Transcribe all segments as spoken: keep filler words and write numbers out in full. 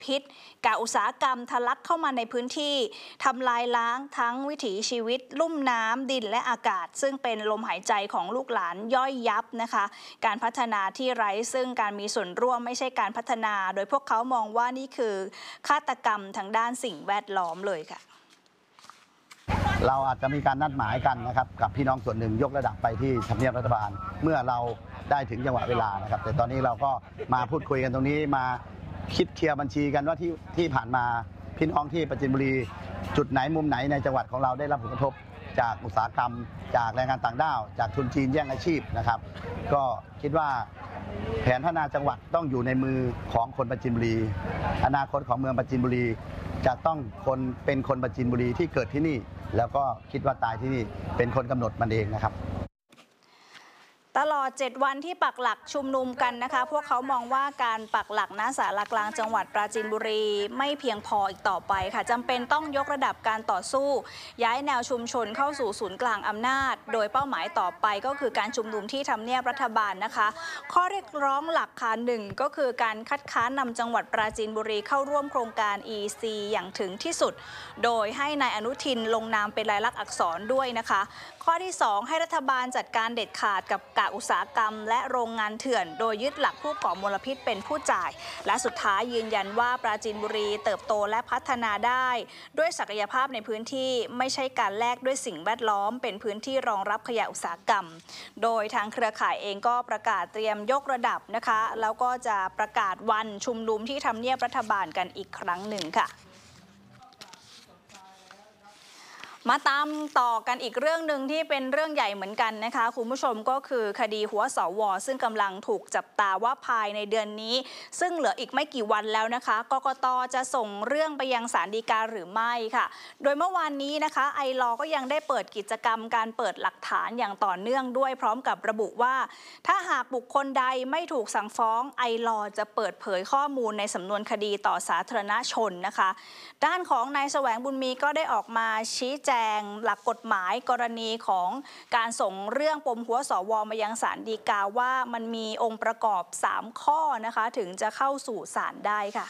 พิษกากอุตสาหกรรมทะลักเข้ามาในพื้นที่ทำลายล้างทั้งวิถีชีวิตลุ่มน้ำดินและอากาศซึ่งเป็นลมหายใจของลูกหลานย่อยยับนะคะการพัฒนาที่ไร้ซึ่งการมีส่วนร่วมไม่ใช่การพัฒนาโดยพวกเขามองว่านี่คือฆาตกรรมทางด้านสิ่งแวดล้อมเลยค่ะเราอาจจะมีการนัดหมายกันนะครับกับพี่น้องส่วนหนึ่งยกระดับไปที่ทำเนียบรัฐบาลเมื่อเราได้ถึงจังหวะเวลานะครับแต่ตอนนี้เราก็มาพูดคุยกันตรงนี้มาคิดเคลียร์บัญชีกันว่าที่ที่ผ่านมาพี่น้องที่ปราจีนบุรีจุดไหนมุมไหนในจังหวัดของเราได้รับผลกระทบจากอุตสาหกรรมจากแรงงานต่างด้าวจากทุนจีนแย่งอาชีพนะครับก็คิดว่าแผนพัฒนาจังหวัดต้องอยู่ในมือของคนปราจีนบุรีอนาคตของเมืองปราจีนบุรีจะต้องคนเป็นคนปราจีนบุรีที่เกิดที่นี่แล้วก็คิดว่าตายที่นี่เป็นคนกำหนดมันเองนะครับตลอดเจ็ดวันที่ปักหลักชุมนุมกันนะคะพวกเขามองว่าการปักหลักณศาลากลางจังหวัดปราจีนบุรีไม่เพียงพออีกต่อไปค่ะจำเป็นต้องยกระดับการต่อสู้ย้ายแนวชุมชนเข้าสู่ศูนย์กลางอำนาจโดยเป้าหมายต่อไปก็คือการชุมนุมที่ทำเนียบรัฐบาลนะคะข้อเรียกร้องหลักค่ะหนึ่งก็คือการคัดค้านนำจังหวัดปราจีนบุรีเข้าร่วมโครงการ อี ซี อย่างถึงที่สุดโดยให้นายอนุทินลงนามเป็นลายลักษณ์อักษรด้วยนะคะข้อที่สองให้รัฐบาลจัดการเด็ดขาดกับกากอุตสาหกรรมและโรงงานเถื่อนโดยยึดหลักผู้ก่อมลพิษเป็นผู้จ่ายและสุดท้ายยืนยันว่าปราจีนบุรีเติบโตและพัฒนาได้ด้วยศักยภาพในพื้นที่ไม่ใช่การแลกด้วยสิ่งแวดล้อมเป็นพื้นที่รองรับขยะอุตสาหกรรมโดยทางเครือข่ายเองก็ประกาศเตรียมยกระดับนะคะแล้วก็จะประกาศวันชุมนุมที่ทำเนียบรัฐบาลกันอีกครั้งหนึ่งค่ะมาตามต่อกันอีกเรื่องหนึ่งที่เป็นเรื่องใหญ่เหมือนกันนะคะคุณผู้ชมก็คือคดีหัวสวซึ่งกำลังถูกจับตาว่าภายในเดือนนี้ซึ่งเหลืออีกไม่กี่วันแล้วนะคะกกต.จะส่งเรื่องไปยังศาลฎีกาหรือไม่ค่ะโดยเมื่อวานนี้นะคะไอลอ ก็ยังได้เปิดกิจกรรมการเปิดหลักฐานอย่างต่อเนื่องด้วยพร้อมกับระบุว่าถ้าหากบุคคลใดไม่ถูกสั่งฟ้องไอลอ จะเปิดเผยข้อมูลในสำนวนคดีต่อสาธารณชนนะคะด้านของนายแสวงบุญมีก็ได้ออกมาชี้แจงหลักกฎหมายกรณีของการส่งเรื่องปมหัวสวมายังศาลฎีกาว่ามันมีองค์ประกอบสามข้อนะคะถึงจะเข้าสู่ศาลได้ค่ะ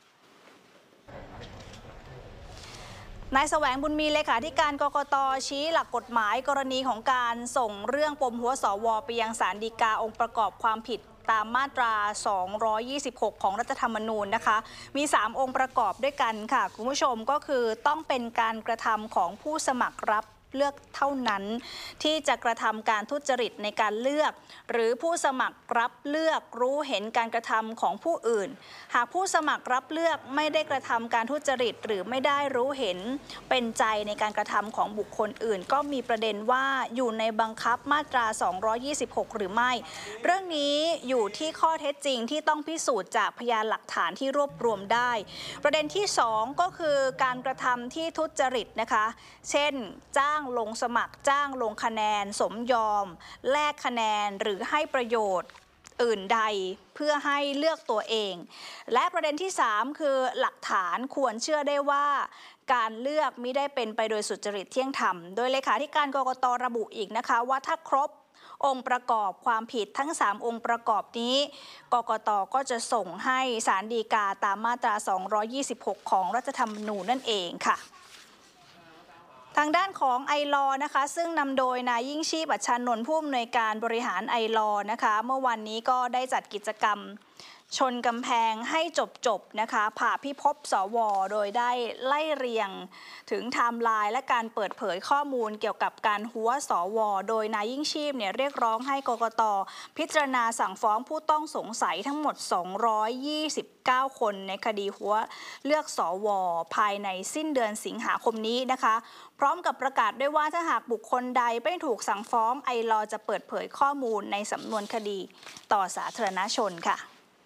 นายแสวงบุญมีเลขาธิการกกต.ชี้หลักกฎหมายกรณีของการส่งเรื่องปมหัวสวไปยังศาลฎีกาองค์ประกอบความผิดตามมาตราสองร้อยยี่สิบหกของรัฐธรรมนูญนะคะมีสามองค์ประกอบด้วยกันค่ะคุณผู้ชมก็คือต้องเป็นการกระทำของผู้สมัครรับเลือกเท่านั้นที่จะกระทำการทุจริตในการเลือกหรือผู้สมัครรับเลือกรู้เห็นการกระทำของผู้อื่นหากผู้สมัครรับเลือกไม่ได้กระทำการทุจริตหรือไม่ได้รู้เห็นเป็นใจในการกระทำของบุคคลอื่นก็มีประเด็นว่าอยู่ในบังคับมาตราสองร้อยยี่สิบหกหรือไม่เรื่องนี้อยู่ที่ข้อเท็จจริงที่ต้องพิสูจน์จากพยานหลักฐานที่รวบรวมได้ประเด็นที่สองก็คือการกระทำที่ทุจริตนะคะเช่นจ้างลงสมัครจ้างลงคะแนนสมยอมแลกคะแนนหรือให้ประโยชน์อื่นใดเพื่อให้เลือกตัวเองและประเด็นที่สามคือหลักฐานควรเชื่อได้ว่าการเลือกมิได้เป็นไปโดยสุจริตเที่ยงธรรมโดยเลขาธิการกกต.ระบุอีกนะคะว่าถ้าครบองค์ประกอบความผิดทั้งสามองค์ประกอบนี้กกต.ก็จะส่งให้ศาลฎีกาตามมาตราสองร้อยยี่สิบหกของรัฐธรรมนูญนั่นเองค่ะทางด้านของไอลอนะคะซึ่งนำโดยนายยิ่งชีพอัชชานนท์ผู้อำนวยการบริหารไอลอนะคะเมื่อวันนี้ก็ได้จัดกิจกรรมชนกำแพงให้จบจบนะคะผ่าพิภพสวโดยได้ไล่เรียงถึงไทม์ไลน์และการเปิดเผยข้อมูลเกี่ยวกับการหัวสวโดยนายยิ่งชีพเนี่ยเรียกร้องให้กกต.พิจารณาสั่งฟ้องผู้ต้องสงสัยทั้งหมดสองร้อยยี่สิบเก้าคนในคดีหัวเลือกสวภายในสิ้นเดือนสิงหาคมนี้นะคะพร้อมกับประกาศด้วยว่าถ้าหากบุคคลใดไม่ถูกสั่งฟ้องไอลอจะเปิดเผยข้อมูลในสำนวนคดีต่อสาธารณชนค่ะ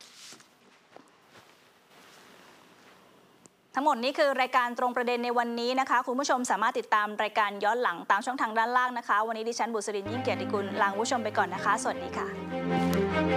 ทั้งหมดนี้คือรายการตรงประเด็นในวันนี้นะคะคุณผู้ชมสามารถติดตามรายการย้อนหลังตามช่องทางด้านล่างนะคะวันนี้ดิฉันบุษรินทร์ยิ่งเกียรติกุลลาคุณผู้ชมไปก่อนนะคะสวัสดีค่ะ